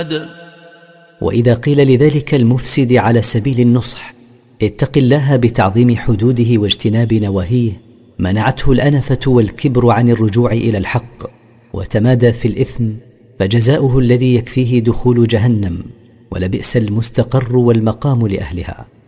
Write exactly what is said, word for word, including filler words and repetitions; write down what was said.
وإذا قيل لذلك المفسد على سبيل النصح اتق الله بتعظيم حدوده واجتناب نواهيه، منعته الأنفة والكبر عن الرجوع إلى الحق وتمادى في الإثم، فجزاؤه الذي يكفيه دخول جهنم، ولبئس المستقر والمقام لأهلها.